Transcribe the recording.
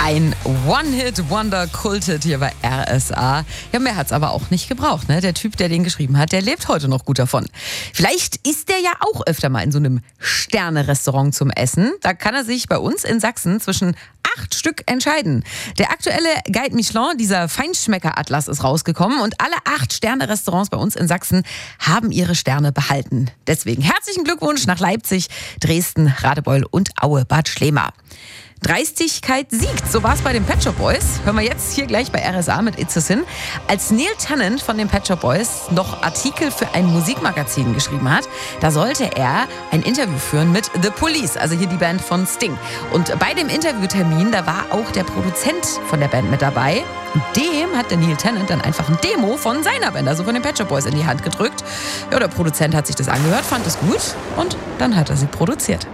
Ein One-Hit-Wonder kultet hier bei RSA. Ja, mehr hat's aber auch nicht gebraucht, ne? Der Typ, der den geschrieben hat, der lebt heute noch gut davon. Vielleicht ist der ja auch öfter mal in so einem Sterne-Restaurant zum Essen. Da kann er sich bei uns in Sachsen zwischen 8 Stück entscheiden. Der aktuelle Guide Michelin, dieser Feinschmecker-Atlas, ist rausgekommen und alle 8 Sterne-Restaurants bei uns in Sachsen haben ihre Sterne behalten. Deswegen herzlichen Glückwunsch nach Leipzig, Dresden, Radebeul und Aue-Bad Schlema. Dreistigkeit siegt, so war es bei den Pet Shop Boys. Hören wir jetzt hier gleich bei RSA mit It's a Sin. Als Neil Tennant von den Pet Shop Boys noch Artikel für ein Musikmagazin geschrieben hat, da sollte er ein Interview führen mit The Police, also hier die Band von Sting. Und bei dem Interviewtermin, da war auch der Produzent von der Band mit dabei. Und dem hat der Neil Tennant dann einfach ein Demo von seiner Band, also von den Pet Shop Boys, in die Hand gedrückt. Ja, der Produzent hat sich das angehört, fand es gut und dann hat er sie produziert.